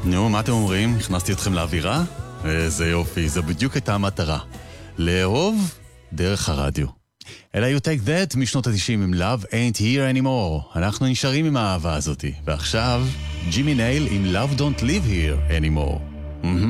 נו, מה אתם אומרים? הכנסתי אתכם לאווירה? איזה יופי, זו בדיוק הייתה המטרה. לאהוב דרך הרדיו. אלה You Take That משנות ה-90 עם Love Ain't Here Anymore. אנחנו נשארים עם האהבה הזאת. ועכשיו, ג'ימי נייל עם Love Don't Live Here Anymore.